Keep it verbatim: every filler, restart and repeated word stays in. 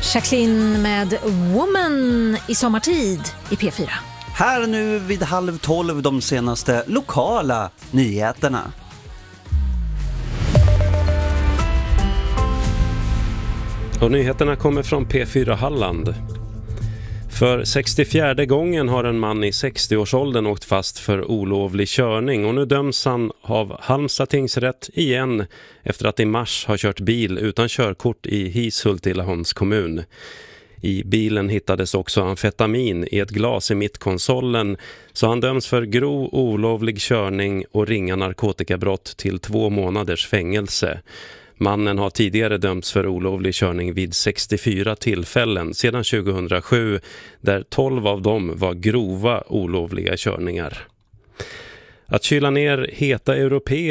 Jacqueline med Woman i sommartid i P fyra. Här nu vid halv tolv de senaste lokala nyheterna. Och nyheterna kommer från P fyra Halland. För sextiofjärde gången har en man i sextio-årsåldern åkt fast för olovlig körning och nu döms han av Halmstad tingsrätt igen efter att i mars ha kört bil utan körkort i Hishult i Laholms kommun. I bilen hittades också amfetamin i ett glas i mittkonsolen, så han döms för grov olovlig körning och ringa narkotikabrott till två månaders fängelse. Mannen har tidigare dömts för olovlig körning vid sextiofyra tillfällen sedan tjugohundrasju, där tolv av dem var grova olovliga körningar. Att kyla ner heta europeer